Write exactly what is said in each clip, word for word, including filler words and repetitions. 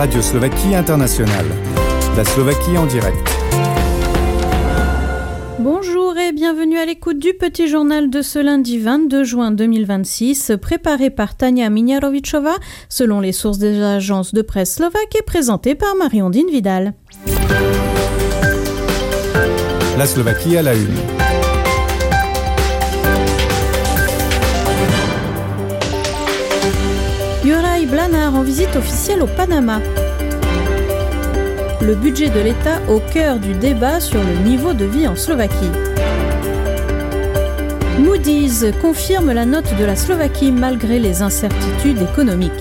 Radio Slovaquie Internationale. La Slovaquie en direct. Bonjour et bienvenue à l'écoute du petit journal de ce lundi vingt-deux juin deux mille vingt-six, préparé par Tania Miniarovičová, selon les sources des agences de presse slovaques et présenté par Marie-Ondine Vidal. La Slovaquie à la une. Juraj Blanár en visite officielle au Panama. Le budget de l'État au cœur du débat sur le niveau de vie en Slovaquie. Moody's confirme la note de la Slovaquie malgré les incertitudes économiques.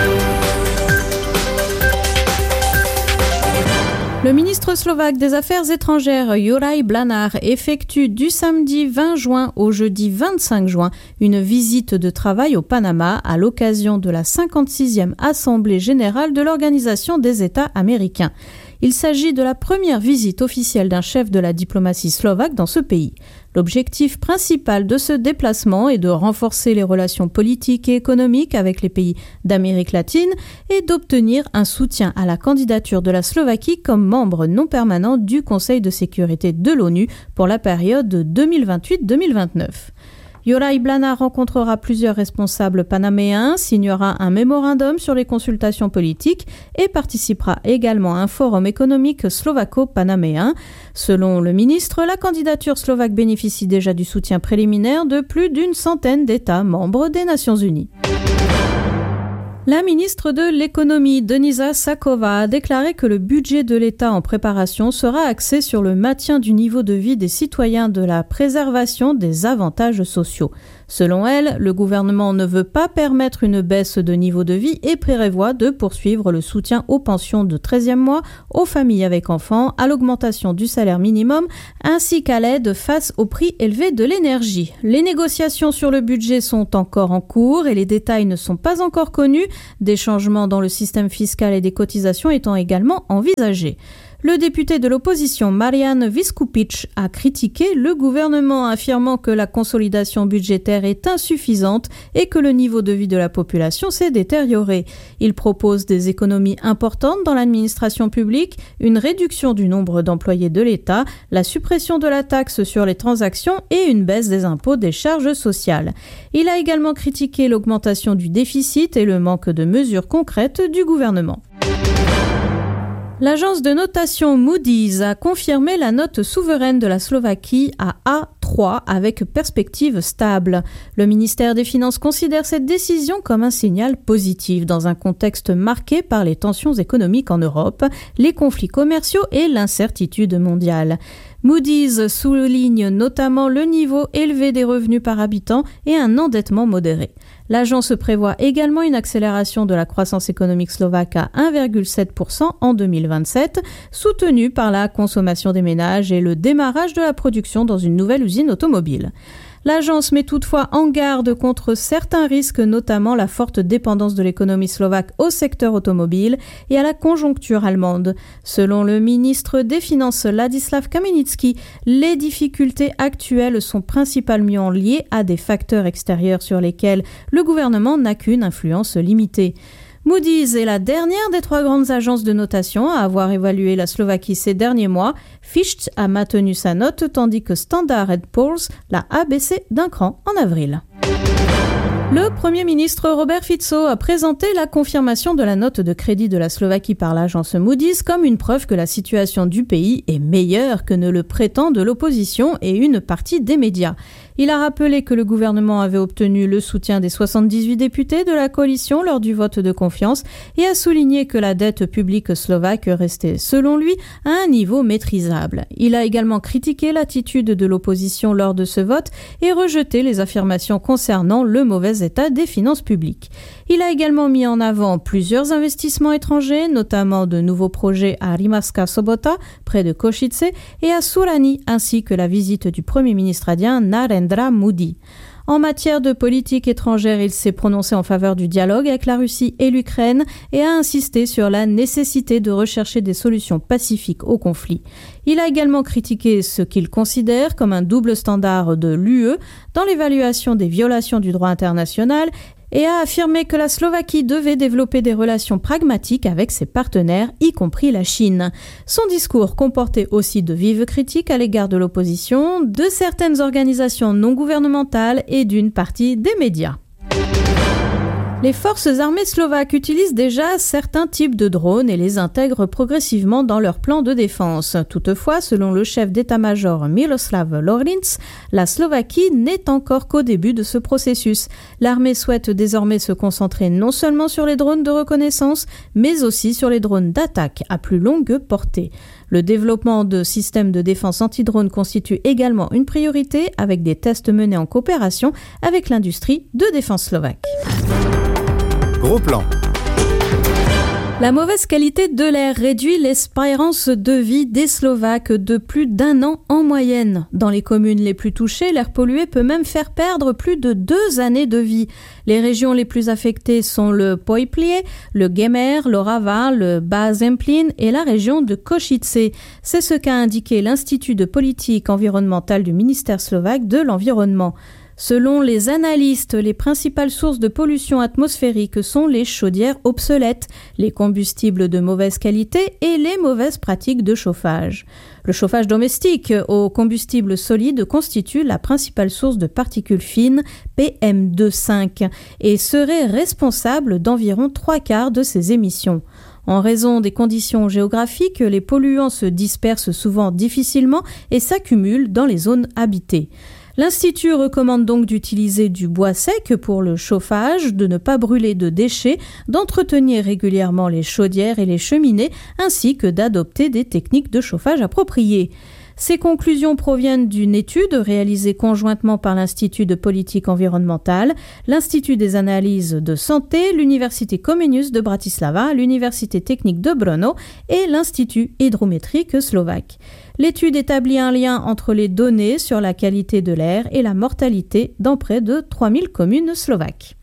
Le ministre slovaque des Affaires étrangères Juraj Blanár effectue du samedi vingt juin au jeudi vingt-cinq juin une visite de travail au Panama à l'occasion de la cinquante-sixième Assemblée générale de l'Organisation des États américains. Il s'agit de la première visite officielle d'un chef de la diplomatie slovaque dans ce pays. L'objectif principal de ce déplacement est de renforcer les relations politiques et économiques avec les pays d'Amérique latine et d'obtenir un soutien à la candidature de la Slovaquie comme membre non permanent du Conseil de sécurité de l'ONU pour la période deux mille vingt-huit à deux mille vingt-neuf. Juraj Blanár rencontrera plusieurs responsables panaméens, signera un mémorandum sur les consultations politiques et participera également à un forum économique slovaco-panaméen. Selon le ministre, la candidature slovaque bénéficie déjà du soutien préliminaire de plus d'une centaine d'États membres des Nations Unies. La ministre de l'économie, Denisa Sáková, a déclaré que le budget de l'État en préparation sera axé sur le maintien du niveau de vie des citoyens de la préservation des avantages sociaux. Selon elle, le gouvernement ne veut pas permettre une baisse de niveau de vie et prévoit de poursuivre le soutien aux pensions de treizième mois, aux familles avec enfants, à l'augmentation du salaire minimum, ainsi qu'à l'aide face au prix élevé de l'énergie. Les négociations sur le budget sont encore en cours et les détails ne sont pas encore connus, des changements dans le système fiscal et des cotisations étant également envisagés. Le député de l'opposition Marian Viskupič a critiqué le gouvernement, affirmant que la consolidation budgétaire est insuffisante et que le niveau de vie de la population s'est détérioré. Il propose des économies importantes dans l'administration publique, une réduction du nombre d'employés de l'État, la suppression de la taxe sur les transactions et une baisse des impôts des charges sociales. Il a également critiqué l'augmentation du déficit et le manque de mesures concrètes du gouvernement. L'agence de notation Moody's a confirmé la note souveraine de la Slovaquie à A trois avec perspective stable. Le ministère des Finances considère cette décision comme un signal positif dans un contexte marqué par les tensions économiques en Europe, les conflits commerciaux et l'incertitude mondiale. Moody's souligne notamment le niveau élevé des revenus par habitant et un endettement modéré. L'agence prévoit également une accélération de la croissance économique slovaque à un virgule sept pour cent en deux mille vingt-sept, soutenue par la consommation des ménages et le démarrage de la production dans une nouvelle usine automobile. L'agence met toutefois en garde contre certains risques, notamment la forte dépendance de l'économie slovaque au secteur automobile et à la conjoncture allemande. Selon le ministre des Finances Ladislav Kamenický, les difficultés actuelles sont principalement liées à des facteurs extérieurs sur lesquels le gouvernement n'a qu'une influence limitée. Moody's est la dernière des trois grandes agences de notation à avoir évalué la Slovaquie ces derniers mois. Fitch a maintenu sa note tandis que Standard and Poor's l'a abaissée d'un cran en avril. Le Premier ministre Robert Fico a présenté la confirmation de la note de crédit de la Slovaquie par l'agence Moody's comme une preuve que la situation du pays est meilleure que ne le prétendent l'opposition et une partie des médias. Il a rappelé que le gouvernement avait obtenu le soutien des soixante-dix-huit députés de la coalition lors du vote de confiance et a souligné que la dette publique slovaque restait, selon lui, à un niveau maîtrisable. Il a également critiqué l'attitude de l'opposition lors de ce vote et rejeté les affirmations concernant le mauvais état des finances publiques. Il a également mis en avant plusieurs investissements étrangers, notamment de nouveaux projets à Rimavská Sobota, près de Košice, et à Surani, ainsi que la visite du Premier ministre indien Narendra Modi. En matière de politique étrangère, il s'est prononcé en faveur du dialogue avec la Russie et l'Ukraine et a insisté sur la nécessité de rechercher des solutions pacifiques au conflit. Il a également critiqué ce qu'il considère comme un double standard de l'U E dans l'évaluation des violations du droit international et a affirmé que la Slovaquie devait développer des relations pragmatiques avec ses partenaires, y compris la Chine. Son discours comportait aussi de vives critiques à l'égard de l'opposition, de certaines organisations non gouvernementales et d'une partie des médias. Les forces armées slovaques utilisent déjà certains types de drones et les intègrent progressivement dans leur plan de défense. Toutefois, selon le chef d'état-major Miroslav Lorinc, la Slovaquie n'est encore qu'au début de ce processus. L'armée souhaite désormais se concentrer non seulement sur les drones de reconnaissance, mais aussi sur les drones d'attaque à plus longue portée. Le développement de systèmes de défense anti-drone constitue également une priorité avec des tests menés en coopération avec l'industrie de défense slovaque. Gros plan. La mauvaise qualité de l'air réduit l'espérance de vie des Slovaques de plus d'un an en moyenne. Dans les communes les plus touchées, l'air pollué peut même faire perdre plus de deux années de vie. Les régions les plus affectées sont le Poiplie, le Gemer, l'Orava, le Bas-Zemplín et la région de Košice. C'est ce qu'a indiqué l'Institut de politique environnementale du ministère slovaque de l'Environnement. Selon les analystes, les principales sources de pollution atmosphérique sont les chaudières obsolètes, les combustibles de mauvaise qualité et les mauvaises pratiques de chauffage. Le chauffage domestique au combustible solide constitue la principale source de particules fines P M deux virgule cinq et serait responsable d'environ trois quarts de ces émissions. En raison des conditions géographiques, les polluants se dispersent souvent difficilement et s'accumulent dans les zones habitées. L'Institut recommande donc d'utiliser du bois sec pour le chauffage, de ne pas brûler de déchets, d'entretenir régulièrement les chaudières et les cheminées, ainsi que d'adopter des techniques de chauffage appropriées. Ces conclusions proviennent d'une étude réalisée conjointement par l'Institut de politique environnementale, l'Institut des analyses de santé, l'Université Comenius de Bratislava, l'Université technique de Brno et l'Institut hydrométrique slovaque. L'étude établit un lien entre les données sur la qualité de l'air et la mortalité dans près de trois mille communes slovaques.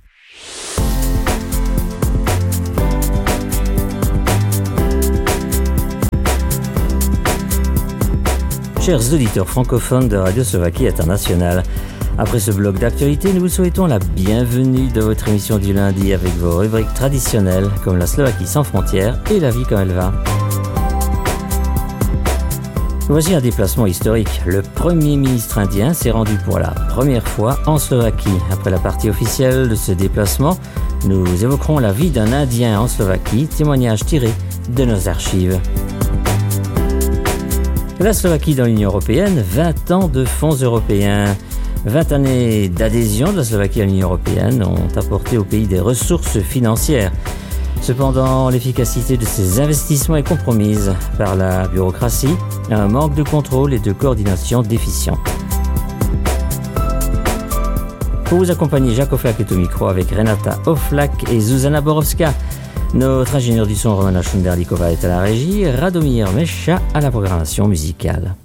Chers auditeurs francophones de Radio Slovaquie Internationale, après ce bloc d'actualité, nous vous souhaitons la bienvenue dans votre émission du lundi avec vos rubriques traditionnelles comme la Slovaquie sans frontières et la vie comme elle va. Voici un déplacement historique. Le Premier ministre indien s'est rendu pour la première fois en Slovaquie. Après la partie officielle de ce déplacement, nous évoquerons la vie d'un Indien en Slovaquie, témoignage tiré de nos archives. La Slovaquie dans l'Union européenne, vingt ans de fonds européens. vingt années d'adhésion de la Slovaquie à l'Union européenne ont apporté au pays des ressources financières. Cependant, l'efficacité de ces investissements est compromise par la bureaucratie, un manque de contrôle et de coordination déficient. Pour vous accompagner, Jacques Oflak est au micro avec Renata Oflak et Zuzana Borowska. Notre ingénieur du son, Romana Šunderlíková, est à la régie, Radomír Meša à la programmation musicale.